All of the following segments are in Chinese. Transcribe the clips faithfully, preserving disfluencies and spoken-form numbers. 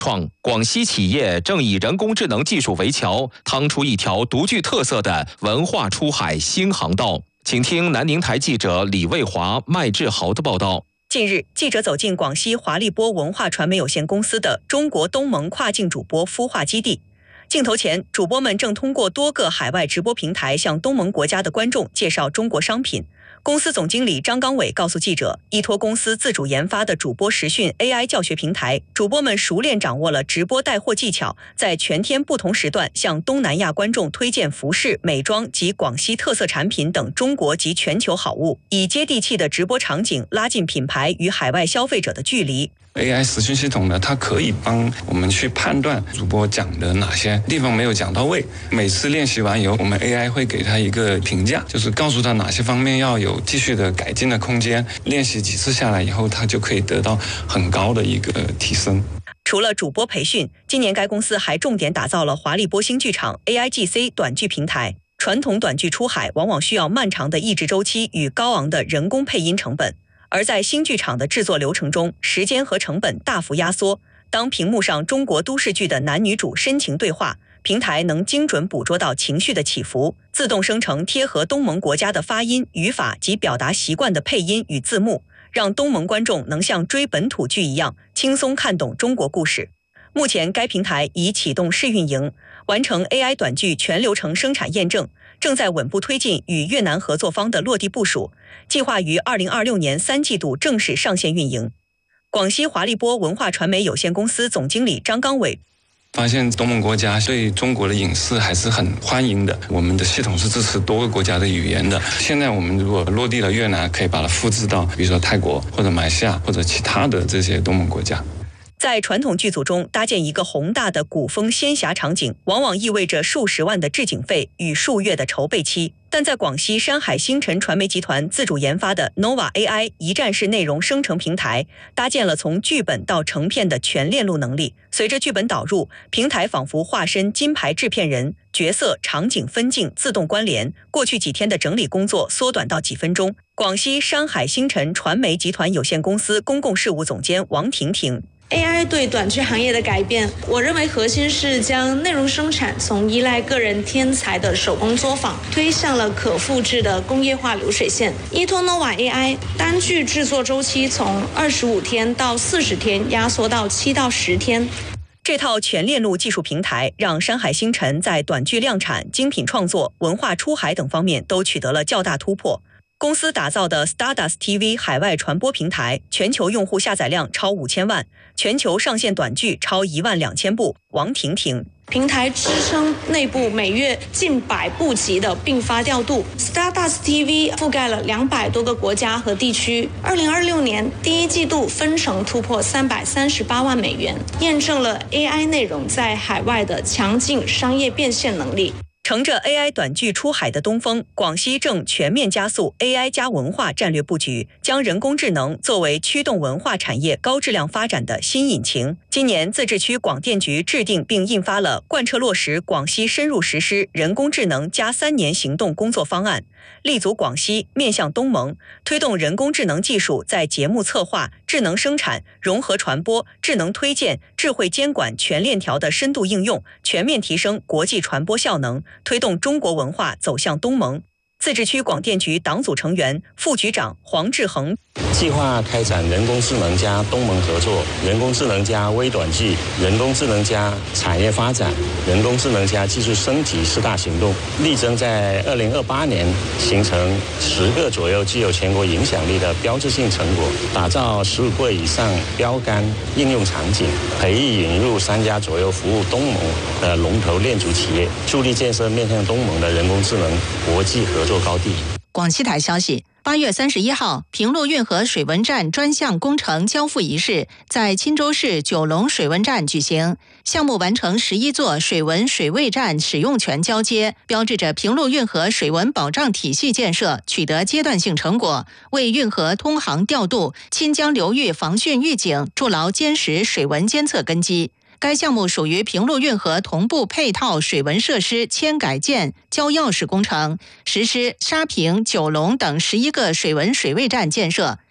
创广西企业正以人工智能技术为桥，趟出一条独具特色的文化出海新航道。请听南宁台记者李卫华、麦志豪的报道。 近日，记者走进广西华利波文化传媒有限公司的中国东盟跨境主播孵化基地。镜头前，主播们正通过多个海外直播平台向东盟国家的观众介绍中国商品。公司总经理张刚伟告诉记者，依托公司自主研发的主播实训 A I 教学平台，主播们熟练掌握了直播带货技巧，在全天不同时段向东南亚观众推荐服饰、美妆及广西特色产品等中国及全球好物，以接地气的直播场景拉近品牌与海外消费者的距离。 A I 实训系统呢，它可以帮我们去判断主播讲的哪些地方没有讲到位。每次练习完以后，我们 A I 会给他一个评价，就是告诉他哪些方面要有继续的改进的空间。练习几次下来以后，他就可以得到很高的一个提升。 除了主播培训，今年该公司还重点打造了华利波新剧场 A I G C 短剧平台。传统短剧出海往往需要漫长的译制周期与高昂的人工配音成本。而在新剧场的制作流程中，时间和成本大幅压缩。当屏幕上中国都市剧的男女主深情对话，平台能精准捕捉到情绪的起伏，自动生成贴合东盟国家的发音、语法及表达习惯的配音与字幕，让东盟观众能像追本土剧一样轻松看懂中国故事。目前该平台已启动试运营，完成 A I 短剧全流程生产验证，正在稳步推进与越南合作方的落地部署，计划于二零二六年三季度正式上线运营。广西华利波文化传媒有限公司总经理张刚伟发现东盟国家对中国的影视还是很欢迎的，我们的系统是支持多个国家的语言的。现在我们如果落地了越南，可以把它复制到比如说泰国或者马来西亚或者其他的这些东盟国家。 在传统剧组中搭建一个宏大的古风仙侠场景，往往意味着数十万的置景费与数月的筹备期。但在广西山海星辰传媒集团自主研发的 Nova A I 一站式内容生成平台，搭建了从剧本到成片的全链路能力。随着剧本导入，平台仿佛化身金牌制片人，角色、场景分镜自动关联，过去几天的整理工作缩短到几分钟。广西山海星辰传媒集团有限公司公共事务总监王婷婷 A I 对短剧行业的改变，我认为核心是将内容生产从依赖个人天才的手工作坊，推向了可复制的工业化流水线。依托 Nova A I， 单剧制作周期从二十五天到四十天压缩到七到十天。 这套全链路技术平台让山海星辰在短剧量产、精品创作、文化出海等方面都取得了较大突破。公司打造的 Stardust T V 海外传播平台，全球用户下载量超五千万，全球上线短剧超一万两千部。王婷婷平台支撑内部每月近百部级的并发调度。Stardust T V 覆盖了两百多个国家和地区。二零二六年第一季度分成突破三百三十八万美元，验证了 A I 内容在海外的强劲商业变现能力。 乘着 A I 短剧出海的东风，广西正全面加速 A I 加文化战略布局，将人工智能作为驱动文化产业高质量发展的新引擎。今年，自治区广电局制定并印发了贯彻落实广西深入实施人工智能加三年行动工作方案，立足广西，面向东盟，推动人工智能技术在节目策划、智能生产、融合传播、智能推荐、智慧监管全链条的深度应用，全面提升国际传播效能，推动中国文化走向东盟。自治区广电局党组成员、副局长黄志恒计划开展人工智能加东盟合作、人工智能加微短剧、人工智能加产业发展、人工智能加技术升级四大行动，力争在二零二八年形成十个左右具有全国影响力的标志性成果，打造十五个以上标杆应用场景，培育引入三家左右服务东盟的龙头链组企业，助力建设面向东盟的人工智能国际合作高地。 广西台消息，八月三十一号，平陆运河水文站专项工程交付仪式在钦州市九龙水文站举行。项目完成十一座水文水位站使用权交接，标志着平陆运河水文保障体系建设取得阶段性成果，为运河通航调度、钦江流域防汛预警筑牢坚实水文监测根基。该项目属于平陆运河同步配套水文设施迁改建交钥匙工程，实施沙坪、九龙等十一个水文水位站建设。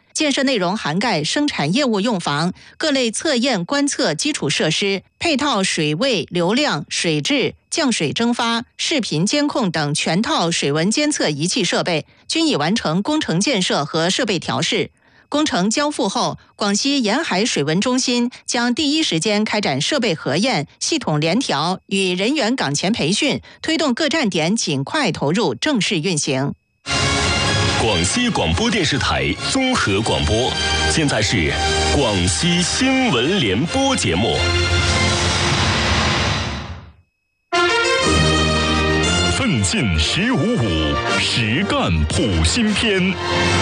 建设内容涵盖生产业务用房、各类测验观测基础设施、配套水位、流量、水质、降水蒸发、视频监控等全套水文监测仪器设备，均已完成工程建设和设备调试。工程交付后，广西沿海水文中心将第一时间开展设备核验、系统联调与人员岗前培训，推动各站点尽快投入正式运行。 广西广播电视台综合广播，现在是广西新闻联播节目。奋进十五五，实干普新篇。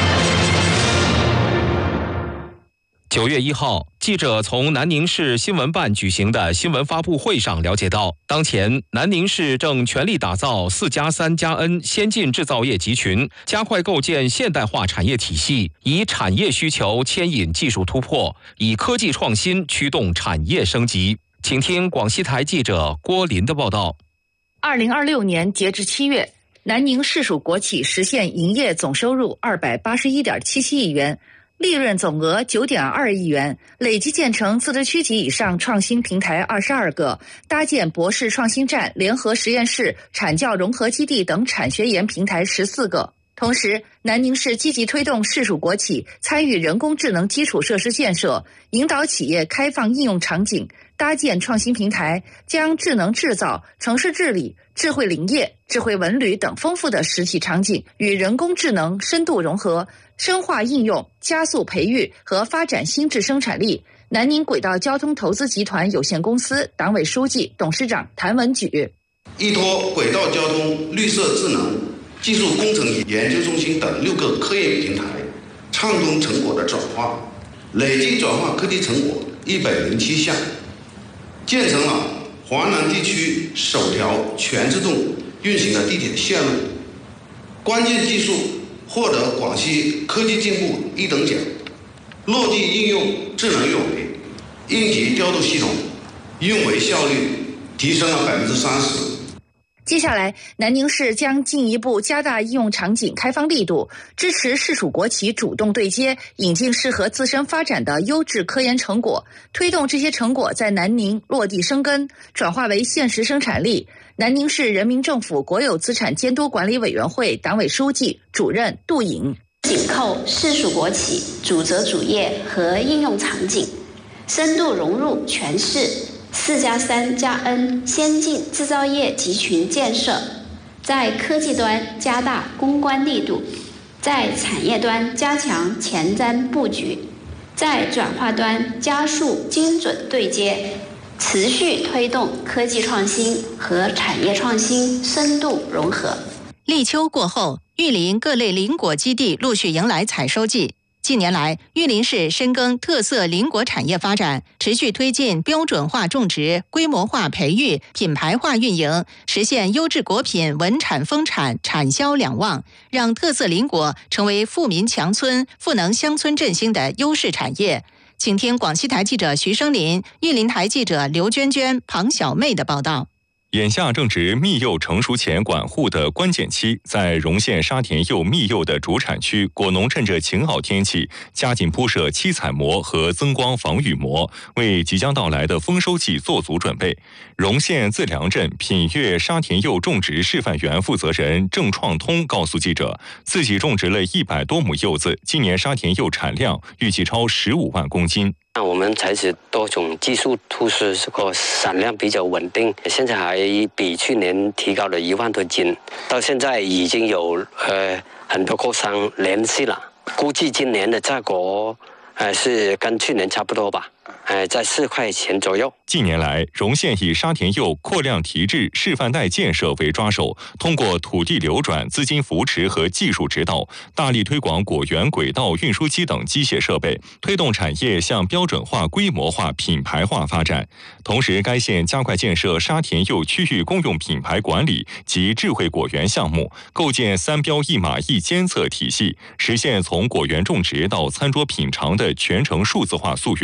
九月一号，记者从南宁市新闻办举行的新闻发布会上了解到，当前南宁市正全力打造四加三加 N 先进制造业集群，加快构建现代化产业体系，以产业需求牵引技术突破，以科技创新驱动产业升级。请听广西台记者郭林的报道。 二零二六年截至七月，南宁市属国企实现营业总收入二百八十一点七七亿元。利润总额九点二亿元，累计建成自治区级以上创新平台二十二个，搭建博士创新站、联合实验室、产教融合基地等产学研平台十四个。同时，南宁市积极推动市属国企参与人工智能基础设施建设，引导企业开放应用场景，搭建创新平台，将智能制造、城市治理、智慧林业、智慧文旅等丰富的实体场景与人工智能深度融合，深化应用，加速培育和发展新质生产力。南宁轨道交通投资集团有限公司党委书记、董事长谭文举： 依托轨道交通绿色智能技术工程研究中心等六个科研平台，畅通成果的转化，累计转化科技成果一百零七项，建成了华南地区首条全自动运行的地铁线路，关键技术获得广西科技进步一等奖，落地应用智能运维、应急调度系统，运维效率提升了百分之三十。 接下来，南宁市将进一步加大应用场景开放力度，支持市属国企主动对接，引进适合自身发展的优质科研成果，推动这些成果在南宁落地生根，转化为现实生产力。南宁市人民政府国有资产监督管理委员会党委书记、主任杜颖： 紧扣市属国企主责主业和应用场景，深度融入全市四加三加 N 先进制造业集群建设，在科技端加大攻关力度，在产业端加强前瞻布局，在转化端加速精准对接，持续推动科技创新和产业创新深度融合。 立秋过后，玉林各类林果基地陆续迎来采收季。近年来，玉林市深耕特色林果产业发展，持续推进标准化种植、规模化培育、品牌化运营，实现优质果品稳产丰产、产销两旺，让特色林果成为富民强村、赋能乡村振兴的优势产业。请听广西台记者徐生林、玉林台记者刘娟娟、庞小妹的报道。 眼下正值蜜柚成熟前管护的关键期，在荣县沙田柚蜜柚的主产区，果农趁着晴好天气，加紧铺设七彩膜和增光防雨膜，为即将到来的丰收季做足准备。荣县自良镇品悦沙田柚种植示范园负责人郑创通告诉记者，自己种植了一百多亩柚子，今年沙田柚产量预计超十五万公斤。 我们采取多种技术突施，这个产量比较稳定，现在还比去年提高了一万多斤，到现在已经有呃很多货商联系了，估计今年的价格呃是跟去年差不多吧。呃，在四块钱左右。 近年来，荣县以沙田柚扩量提质、示范带建设为抓手，通过土地流转、资金扶持和技术指导，大力推广果园轨道运输机等机械设备，推动产业向标准化、规模化、品牌化发展。同时，该县加快建设沙田柚区域公用品牌管理及智慧果园项目，构建三标一码一监测体系，实现从果园种植到餐桌品尝的全程数字化溯源。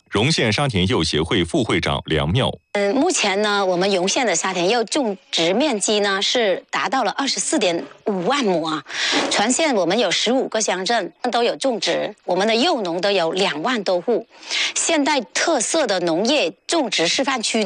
荣县沙田柚协会副会长梁妙。 嗯，目前呢，我们荣县的沙田柚种植面积呢是达到了二十四点五万亩啊。全县我们有十五个乡镇都有种植，我们的柚农都有两万多户。现代特色的农业种植示范区